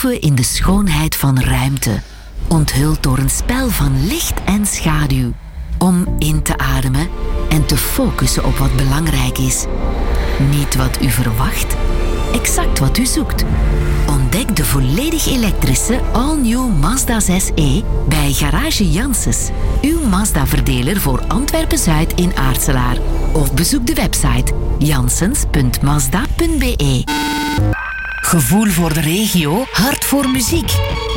vertoeven in de schoonheid van ruimte, onthuld door een spel van licht en schaduw, om in te ademen en te focussen op wat belangrijk is. Niet wat u verwacht, exact wat u zoekt. Ontdek de volledig elektrische all-new Mazda 6e bij Garage Janssens, uw Mazda-verdeler voor Antwerpen-Zuid in Aartselaar. Of bezoek de website janssens.mazda.be. Gevoel voor de regio, hart voor muziek.